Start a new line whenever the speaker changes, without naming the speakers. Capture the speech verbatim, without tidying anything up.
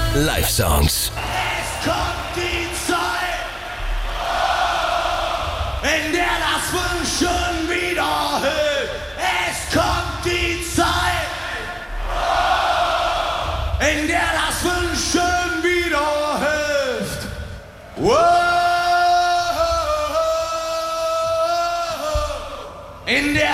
Live-Songs.
Es kommt die Zeit, in der das Wünschen wieder